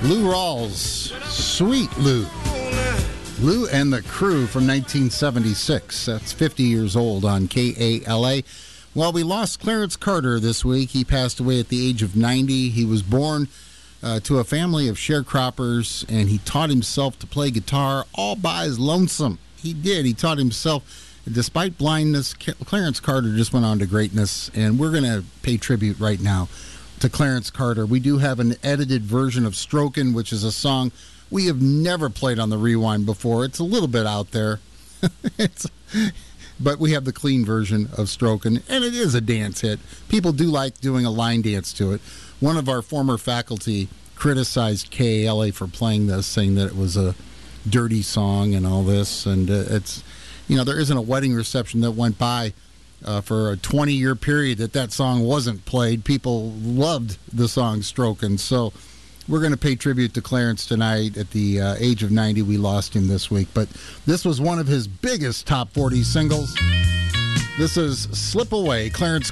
Lou Rawls, Sweet Lou. Lou and the Crew from 1976. That's 50 years old on KALA. Well, we lost Clarence Carter this week. He passed away at the age of 90. He was born to a family of sharecroppers, and he taught himself to play guitar all by his lonesome. He did. He taught himself. Despite blindness, Clarence Carter just went on to greatness, and we're going to pay tribute right now to Clarence Carter. We do have an edited version of Strokin', which is a song we have never played on the Rewind before. It's a little bit out there. But we have the clean version of Strokin', and it is a dance hit. People do like doing a line dance to it. One of our former faculty criticized KALA for playing this, saying that it was a dirty song and all this. And it's, you know, there isn't a wedding reception that went by for a 20-year period that song wasn't played. People loved the song Strokin'. So we're going to pay tribute to Clarence tonight. At the age of 90, we lost him this week. But this was one of his biggest top 40 singles. This is Slip Away, Clarence